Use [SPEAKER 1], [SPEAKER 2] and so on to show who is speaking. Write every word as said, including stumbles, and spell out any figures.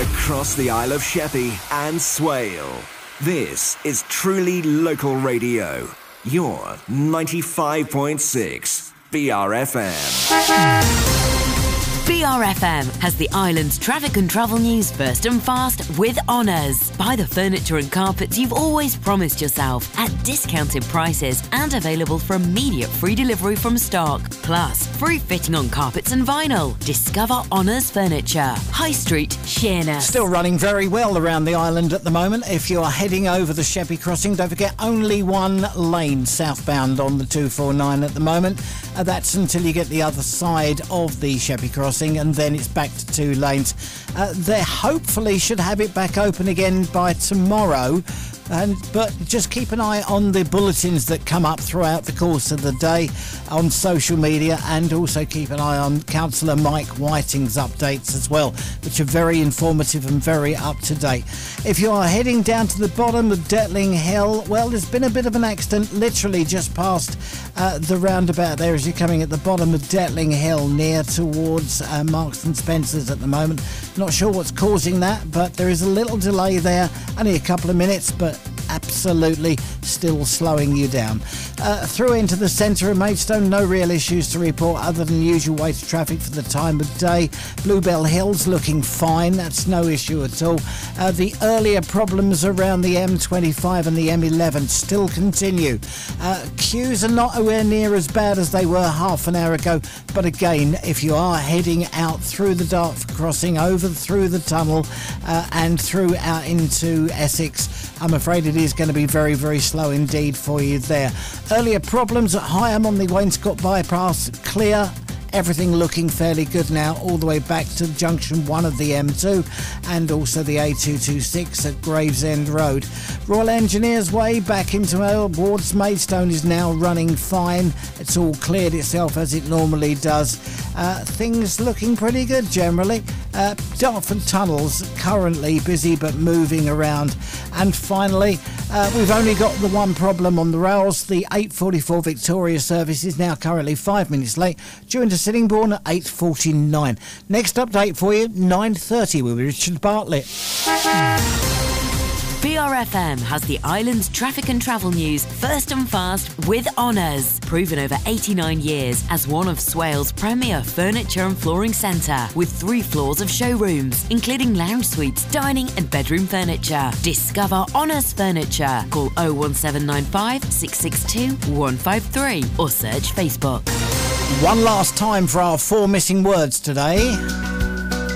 [SPEAKER 1] across the Isle of Sheppey and Swale. This is truly local radio. Your ninety-five point six B R F M.
[SPEAKER 2] B R F M has the island's traffic and travel news first and fast with Honours. Buy the furniture and carpets you've always promised yourself at discounted prices and available for immediate free delivery from stock. Plus, free fitting on carpets and vinyl. Discover Honours Furniture. High Street, Sheerness.
[SPEAKER 3] Still running very well around the island at the moment. If you're heading over the Sheppey crossing, don't forget only one lane southbound on the two forty-nine at the moment. Uh, that's until you get the other side of the Sheppey crossing, and then it's back to two lanes. Uh, they hopefully should have it back open again by tomorrow. And but just keep an eye on the bulletins that come up throughout the course of the day on social media, and also keep an eye on Councillor Mike Whiting's updates as well, which are very informative and very up to date. If you are heading down to the bottom of Detling Hill, well, there's been a bit of an accident literally just past uh, the roundabout there as you're coming at the bottom of Detling Hill near towards uh, Marks and Spencer's at the moment. Not sure what's causing that, but there is a little delay there, only a couple of minutes, but absolutely still slowing you down. Uh, through into the centre of Maidstone, no real issues to report other than usual weight of traffic for the time of day. Bluebell Hills looking fine, that's no issue at all. Uh, the earlier problems around the M twenty-five and the M eleven still continue. Uh, queues are not anywhere near as bad as they were half an hour ago, but again, if you are heading out through the Dartford crossing, over through the tunnel uh, and through out into Essex, I'm afraid it is going to be very, very slow indeed for you there. Earlier problems at Higham on the Wainscott bypass clear. Everything looking fairly good now, all the way back to junction one of the M two and also the A two twenty-six at Gravesend Road. Royal Engineers Way back into towards Maidstone is now running fine. It's all cleared itself as it normally does. Uh, things looking pretty good generally. Uh, Dartford Tunnels currently busy but moving around. And finally, uh, we've only got the one problem on the rails. The eight forty-four Victoria service is now currently five minutes late, due into Sittingbourne at eight forty-nine. Next update for you, nine thirty with Richard Bartlett.
[SPEAKER 2] B R F M has the island's traffic and travel news first and fast with Honours. Proven over eighty-nine years as one of Swale's premier furniture and flooring centre, with three floors of showrooms, including lounge suites, dining and bedroom furniture. Discover Honours Furniture. Call oh one seven nine five, six six two, one five three or search Facebook.
[SPEAKER 3] One last time for our four missing words today.